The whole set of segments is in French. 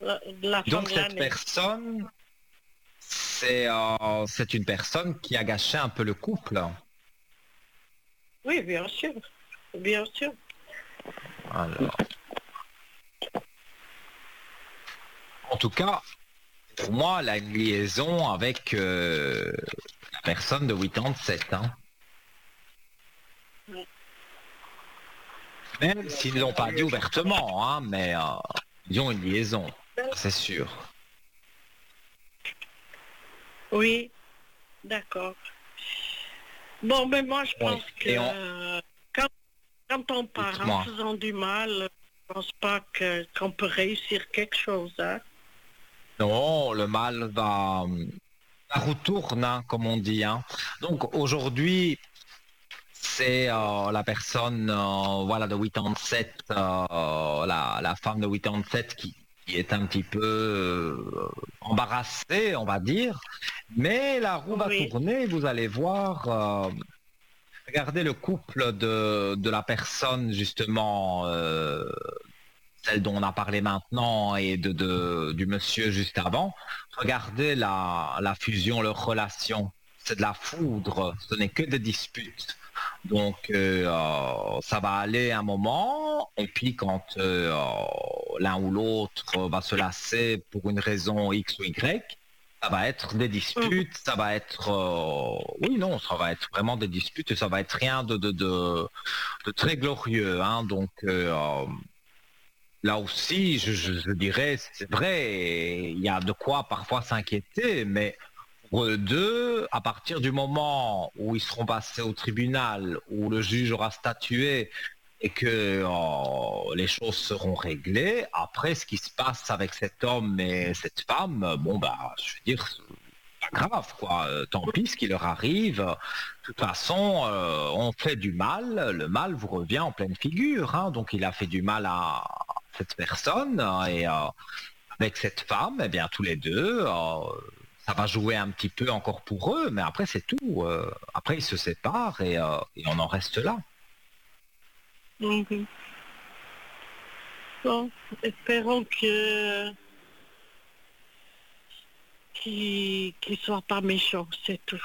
la fin Donc de cette l'année. personne, c'est une personne qui a gâché un peu le couple. Oui, bien sûr. Bien sûr. Alors, en tout cas, pour moi, elle a une liaison avec la personne de 87. Hein. Oui. Même s'ils ne l'ont pas dit ouvertement, hein, mais ils ont une liaison, c'est sûr. Oui, d'accord. Bon, mais moi, je Oui. pense Et que quand on part en dites-moi. faisant du mal, je pense pas qu'on peut réussir quelque chose, hein. Non, le mal va... La roue tourne, hein, comme on dit. Hein. Donc aujourd'hui, c'est la personne voilà, de 87, la femme de 87 qui est un petit peu embarrassée, on va dire. Mais la roue va Oui, tourner, vous allez voir. Regardez le couple de la personne, justement, celle dont on a parlé maintenant, et du monsieur juste avant. Regardez la fusion, leur relation. C'est de la foudre, ce n'est que des disputes. Donc ça va aller un moment, et puis quand l'un ou l'autre va se lasser pour une raison X ou Y, ça va être des disputes, ça va être oui non, ça va être vraiment des disputes et ça va être rien de très glorieux. Hein. Donc là aussi, je dirais, c'est vrai, il y a de quoi parfois s'inquiéter, mais pour eux deux, à partir du moment où ils seront passés au tribunal, où le juge aura statué et que les choses seront réglées, après ce qui se passe avec cet homme et cette femme, bon bah, je veux dire, c'est pas grave quoi, tant pis ce qui leur arrive. De toute façon, on fait du mal, le mal vous revient en pleine figure, hein. Donc il a fait du mal à cette personne et avec cette femme, eh bien tous les deux, ça va jouer un petit peu encore pour eux, mais après c'est tout. Après ils se séparent et on en reste là. mhm. Bon, espérons qu'il soit pas méchant, c'est tout.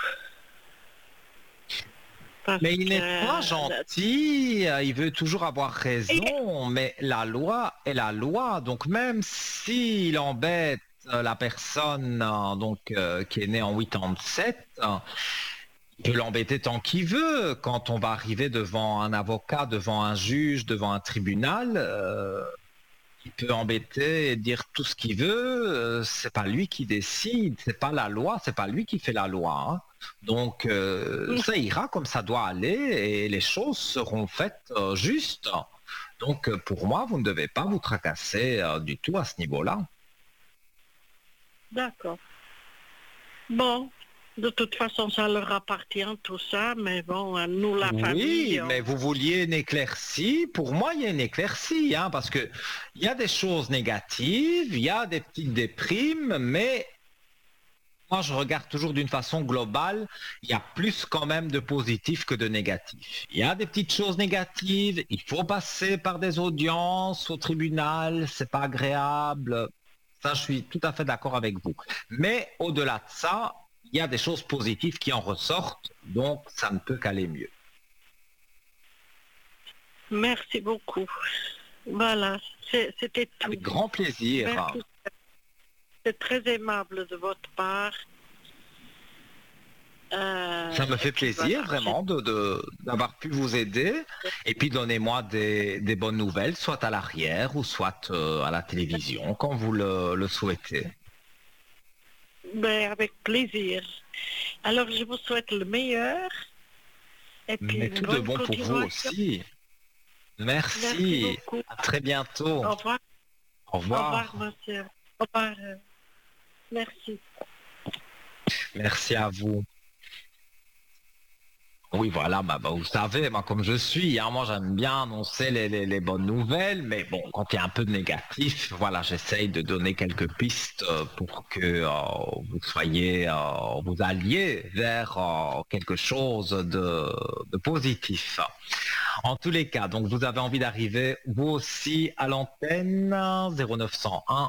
Parce Mais il n'est pas que gentil, il veut toujours avoir et- raison, mais la loi est la loi. Donc même s'il embête la personne qui est née en 87, il peut l'embêter tant qu'il veut. Quand on va arriver devant un avocat, devant un juge, devant un tribunal, il peut embêter et dire tout ce qu'il veut. C'est pas lui qui décide, c'est pas la loi, c'est pas lui qui fait la loi. Hein. Donc ça ira comme ça doit aller et les choses seront faites justes. Donc pour moi, vous ne devez pas vous tracasser du tout à ce niveau-là. d'accord. Bon, de toute façon, ça leur appartient tout ça, mais bon, à nous, la Oui, famille, mais vous vouliez une éclaircie. Pour moi, il y a une éclaircie, hein, parce que il y a des choses négatives, il y a des petites déprimes, mais moi, je regarde toujours d'une façon globale. Il y a plus quand même de positifs que de négatifs. Il y a des petites choses négatives. Il faut passer par des audiences au tribunal. C'est pas agréable. Ça, je suis tout à fait d'accord avec vous. Mais au-delà de ça, il y a des choses positives qui en ressortent. Donc, ça ne peut qu'aller mieux. merci beaucoup. Voilà, c'était tout. Avec grand plaisir. Merci. C'est très aimable de votre part. Ça me Et fait puis plaisir voilà. vraiment d'avoir pu vous aider et puis donnez-moi des bonnes nouvelles, soit à l'arrière ou soit à la télévision, quand vous le souhaitez. Ben, avec plaisir. Alors, je vous souhaite le meilleur et puis Mais une tout de bonne bon pour vous continuation. aussi. Merci Merci. beaucoup. À très bientôt. Au revoir. Au Au revoir, revoir. monsieur. Au revoir. Merci. Merci à vous. Oui, voilà, vous savez, moi, comme je suis, hein, moi, j'aime bien annoncer les bonnes nouvelles, mais bon, quand il y a un peu de négatif, voilà, j'essaye de donner quelques pistes pour que vous soyez, vous alliez vers quelque chose de positif. En tous les cas, donc, vous avez envie d'arriver, vous aussi, à l'antenne 0901